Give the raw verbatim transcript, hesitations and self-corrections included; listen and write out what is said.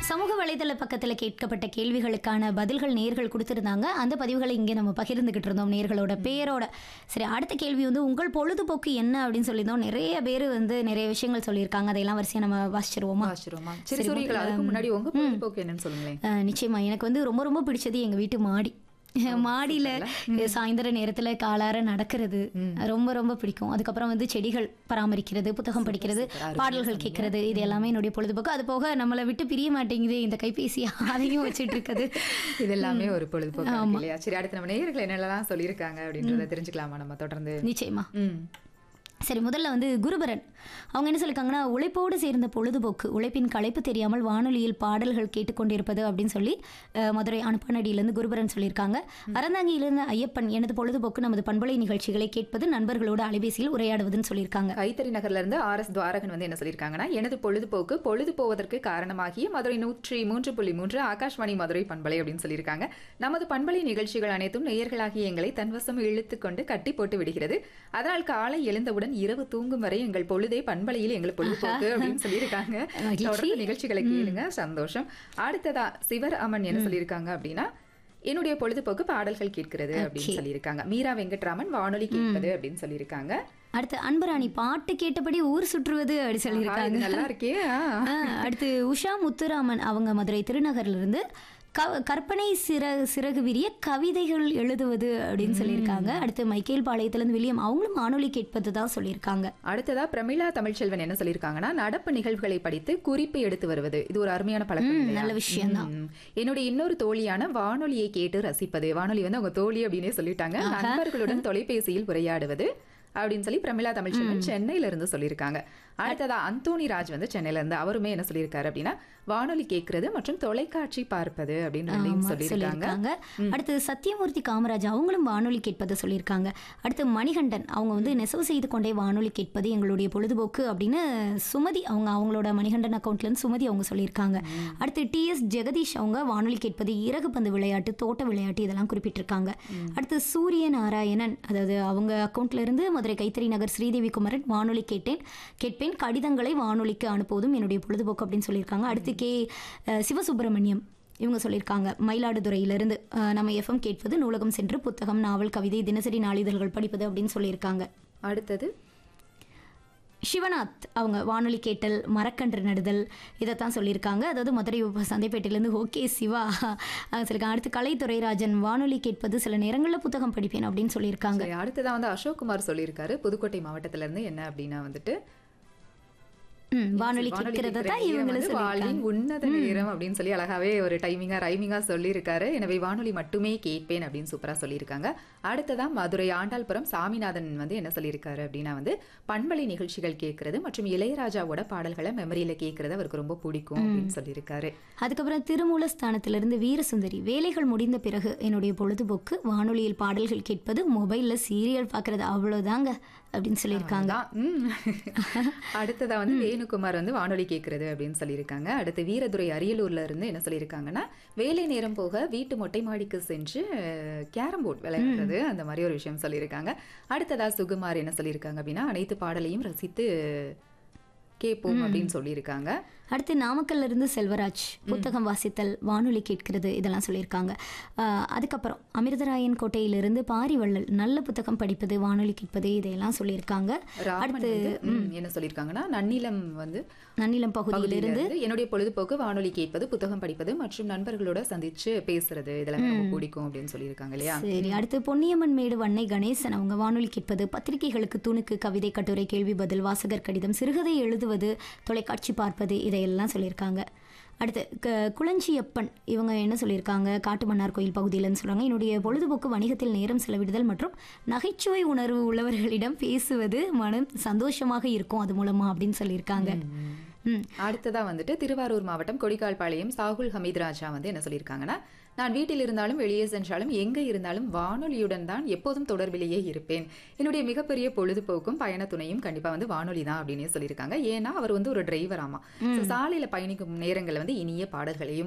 சமூக வலைதள பக்கத்துல கேட்கப்பட்ட கேள்விகளுக்கான பதில்கள் நேயர்கள் கொடுத்திருந்தாங்க. அந்த பதிவுகளை இங்கே நம்ம பகிர்ந்துகிட்டு இருந்தோம் நேயர்களோட பேரோட. சரி, அடுத்த கேள்வி வந்து உங்கள் பொழுதுபோக்கு என்ன அப்படின்னு சொல்லியிருந்தோம். நிறைய பேர் வந்து நிறைய விஷயங்கள் சொல்லியிருக்காங்க. அதையெல்லாம் வரிசையா நம்ம வாசிச்சிருவோமா? வாசிச்சிருவோமா? சரி, சூரியகலா, அதுக்கு முன்னாடி உங்க பொழுதுபோக்கு என்னன்னு சொல்லுங்களேன். அஹ், நிச்சயமா எனக்கு வந்து ரொம்ப ரொம்ப பிடிச்சது எங்க வீட்டு மாடி. மாடியில சாயந்தர நேரத்துல காலார நடக்கிறது ரொம்ப ரொம்ப பிடிக்கும். அதுக்கப்புறம் வந்து செடிகள் பராமரிக்கிறது, புத்தகம் படிக்கிறது, பாடல்கள் கேட்கறது, இது எல்லாமே என்னுடைய பொழுதுபோக்கு. அது போக நம்மளை விட்டு பிரிய மாட்டேங்குது இந்த கைபேசி, அதையும் வச்சுட்டு இருக்குது. இது எல்லாமே ஒரு பொழுதுபோக்கு இல்லையா? சரி, அடுத்து நம்ம நேயர்கள் என்னெல்லாம் சொல்லியிருக்காங்க அப்படின்றத தெரிஞ்சுக்கலாமா நம்ம தொடர்ந்து? நிச்சயமா. சரி, முதல்ல வந்து குருபரன் அவங்க என்ன சொல்லியிருக்காங்கன்னா, உழைப்போடு சேர்ந்த பொழுதுபோக்கு, உழைப்பின் களைப்பு தெரியாமல் வானொலியில் பாடல்கள் கேட்டுக்கொண்டிருப்பது அப்படின்னு சொல்லி மதுரை அனுப்பனடியிலேருந்து குருபரன் சொல்லியிருக்காங்க. அறந்தாங்கியிலிருந்து ஐயப்பன், எனது பொழுதுபோக்கு நமது பண்பலை நிகழ்ச்சிகளை கேட்பது, நண்பர்களோட அலைபேசியில் உரையாடுவதுன்னு சொல்லியிருக்காங்க. கைத்தறி நகர்ல இருந்து ஆர் எஸ் துவாரகன் வந்து என்ன சொல்லியிருக்காங்கன்னா, எனது பொழுதுபோக்கு பொழுது போவதற்கு காரணமாகிய மதுரை நூற்றி மூன்று புள்ளி மூன்று ஆகாஷ்வாணி மதுரை பண்பலை அப்படின்னு சொல்லியிருக்காங்க. நமது பண்பலை நிகழ்ச்சிகள் அனைத்தும் நேயர்களாகிய எங்களை தன்வசம் இழுத்து கொண்டு கட்டி போட்டு விடுகிறது. அதனால் காலை எழுந்தவுடன் இரவு தூங்கும் வரை எங்கள் பொழுதே பண்பலையில் எங்கள் பொழுதுபோக்கு அப்படின்னு சொல்லியிருக்காங்க. தொடர்ந்து நிகழ்ச்சிகளை கேளுங்க, சந்தோஷம். அடுத்ததா சிவர் அமன் என்ன சொல்லியிருக்காங்க அப்படின்னா, என்னுடைய பொழுதுபோக்கு பாடல்கள் கேட்கிறது அப்படின்னு சொல்லியிருக்காங்க. மீரா வெங்கட்ராமன் வானொலி கேட்பது அப்படின்னு சொல்லியிருக்காங்க. அடுத்து அன்பராணி பாட்டு கேட்டபடி ஊர் சுற்றுவது அப்படி சொல்லியிருக்காங்க. நல்லா இருக்கே. அடுத்து உஷா முத்துராமன் அவங்க மதுரை திருநகர்ல இருந்து கற்பனை சிற சிறகு விரிய கவிதைகள் எழுதுவது அப்படின்னு சொல்லியிருக்காங்க. அடுத்து மைக்கேல் பாளையத்திலிருந்து வில்லியம் அவங்களும் வானொலி கேட்பது தான் சொல்லியிருக்காங்க. அடுத்ததா பிரமிளா தமிழ்ச்செல்வன் என்ன சொல்லியிருக்காங்கன்னா, நடப்பு நிகழ்வுகளை படித்து குறிப்பு எடுத்து வருவது, இது ஒரு அருமையான பழக்கம், நல்ல விஷயம் தான். என்னுடைய இன்னொரு தோழியான வானொலியை கேட்டு ரசிப்பது, வானொலி வந்து அவங்க தோழி அப்படின்னே சொல்லிட்டாங்க. நண்பர்களுடன் தொலைபேசியில் உரையாடுவது அப்படின்னு சொல்லி பிரமிளா தமிழ்ச்செல்வன் சென்னையில இருந்து சொல்லியிருக்காங்க. அடுத்ததா அந்தோனி ராஜ் வந்து சென்னையில இருந்து அவருமே என்ன சொல்லியிருக்காரு அப்படின்னா, வானொலி கேட்கறது மற்றும் தொலைக்காட்சி பார்ப்பது அப்படின்னு சொல்லியிருக்காங்க. அடுத்து சத்யமூர்த்தி காமராஜ் அவங்களும் வானொலி கேட்பதை சொல்லியிருக்காங்க. அடுத்து மணிகண்டன் அவங்க வந்து நெசவு செய்து கொண்டே வானொலி கேட்பது எங்களுடைய பொழுதுபோக்கு அப்படின்னு சுமதி அவங்க அவங்களோட மணிகண்டன் அக்கௌண்ட்ல இருந்து சுமதி அவங்க சொல்லியிருக்காங்க. அடுத்து டி எஸ் ஜெகதீஷ் அவங்க வானொலி கேட்பது, இறகு பந்து விளையாட்டு, தோட்ட விளையாட்டு இதெல்லாம் குறிப்பிட்டிருக்காங்க. அடுத்து சூரிய நாராயணன் அதாவது அவங்க அக்கௌண்ட்ல இருந்து மதுரை கைத்தறி நகர் ஸ்ரீதேவி குமரன் வானொலி கேட்டேன் கேட்பேன் கடிதங்களை வானொலிக்கு அனுப்புவதும் என்னுடைய பொழுதுபோக்கு அப்படின்னு சொல்லியிருக்காங்க. அடுத்து கே சிவசுப்பிரமணியம் இவங்க சொல்லியிருக்காங்க மயிலாடுதுறையிலிருந்து நம்ம எஃப்எம் கேட்பது, நூலகம் சென்று புத்தகம், நாவல், கவிதை, தினசரி நாளிதழ்கள் படிப்பது அப்படின்னு சொல்லியிருக்காங்க. அடுத்தது சிவநாத் அவங்க வானொலி கேட்டல், மரக்கன்று நடுதல் இதைத்தான் சொல்லியிருக்காங்க. அதாவது மதுரை சந்தைப்பேட்டையிலேருந்து ஓகே சிவா சொல்லியிருக்காங்க. அடுத்து கலைத்துறைராஜன் வானொலி கேட்பது, சில நேரங்களில் புத்தகம் படிப்பேன் அப்படின்னு சொல்லியிருக்காங்க. அடுத்ததான் வந்து அசோக் குமார் சொல்லியிருக்காரு புதுக்கோட்டை மாவட்டத்துல இருந்து. என்ன அப்படின்னா வந்துட்டு வானொலி கேட்கிறத தான் இவங்களும் சொல்லியிருக்காங்க. உன்னத நேரம் அப்படின்னு சொல்லி அழகாவே ஒரு டைமிங்கா ரைமிங்கா சொல்லியிருக்காரு. எனவே வானொலி மட்டுமே கேட்பேன் அப்படின்னு சூப்பரா சொல்லியிருக்காங்க. அடுத்ததான் மதுரை ஆண்டாள்புரம் சாமிநாதன் வந்து என்ன சொல்லியிருக்காரு அப்படின்னா வந்து, பண்பலை நிகழ்ச்சிகள் கேட்கறது மற்றும் இளையராஜாவோட பாடல்களை மெமரியில கேட்கறது அவருக்கு ரொம்ப பிடிக்கும் அப்படின்னு சொல்லியிருக்காரு. அதுக்கப்புறம் திருமூலஸ்தானத்திலிருந்து வீரசுந்தரி, வேலைகள் முடிந்த பிறகு என்னுடைய பொழுதுபோக்கு வானொலியில் பாடல்கள் கேட்பது, மொபைல்ல சீரியல் பார்க்கறது, அவ்வளவுதாங்க அப்படின்னு சொல்லியிருக்காங்க. அடுத்ததா வந்து வேணுகுமார் வந்து வானொலி கேட்கறது அப்படின்னு சொல்லியிருக்காங்க. அடுத்து வீரதுரை அரியலூர்ல இருந்து என்ன சொல்லியிருக்காங்கன்னா, வேலை நேரம் போக வீட்டு மொட்டை மாடிக்கு சென்று கேரம் போர்டு விளையாடுறது, அந்த மாதிரி ஒரு விஷயம் சொல்லியிருக்காங்க. அடுத்ததா சுகுமார் என்ன சொல்லியிருக்காங்க அப்படின்னா, அனைத்து பாடலையும் ரசித்து கேட்போம் அப்படின்னு சொல்லியிருக்காங்க. அடுத்து நாமக்கல்ல இருந்து செல்வராஜ் புத்தகம் வாசித்தல், வானொலி கேட்கிறது இதெல்லாம் சொல்லியிருக்காங்க. அதுக்கப்புறம் அமிர்தராயன் கோட்டையிலிருந்து பாரிவள்ளல், நல்ல புத்தகம் படிப்பது, வானொலி கேட்பது இதையெல்லாம் சொல்லியிருக்காங்க. அடுத்து என்ன சொல்லியிருக்காங்கன்னா, நன்னிலம் வந்து நன்னிலம் பகுதியிலிருந்து என்னுடைய பொழுதுபோக்கு வானொலி கேட்பது, புத்தகம் படிப்பது மற்றும் நண்பர்களோட சந்திச்சு பேசுறது இதெல்லாம் ரொம்ப பிடிக்கும் அப்படின்னு சொல்லியிருக்காங்க இல்லையா? சரி, அடுத்து பொன்னியம்மன் மேடு வன்னை கணேசன் அவங்க வானொலி கேட்பது, பத்திரிகைகளுக்கு துணுக்கு, கவிதை, கட்டுரை, கேள்வி பதில், வாசகர் கடிதம், சிறுகதை எழுதுவது, தொலைக்காட்சி பார்ப்பது இதையெல்லாம் சொல்லியிருக்காங்க. அடுத்து க குளஞ்சியப்பன் இவங்க என்ன சொல்லியிருக்காங்க, காட்டுமன்னார் கோயில் பகுதியிலன்னு சொல்கிறாங்க. என்னுடைய பொழுதுபோக்கு வணிகத்தில் நேரம் செலவிடுதல் மற்றும் நகைச்சுவை உணர்வு உள்ளவர்களிடம் பேசுவது, மனம் சந்தோஷமாக இருக்கும் அது மூலமா அப்படின்னு சொல்லியிருக்காங்க. அடுத்ததா வந்துட்டு திருவாரூர் மாவட்டம் கொடிக்கால்பாளையம் சாகுல் ஹமீத் ராஜா வந்து என்ன சொல்லியிருக்காங்கன்னா, நான் வீட்டில் இருந்தாலும் வெளியே சென்றாலும் எங்கே இருந்தாலும் வானொலியுடன் தான் எப்போதும் தொடர்பிலேயே இருப்பேன். என்னுடைய மிகப்பெரிய பொழுதுபோக்கும் பயண துணையும் கண்டிப்பா வந்து வானொலி தான் அப்படின்னு சொல்லியிருக்காங்க. ஏன்னா அவர் வந்து ஒரு டிரைவர் ஆமா. சாலையில பயணிக்கும் நேரங்களில் வந்து இனிய பாடல்களையும்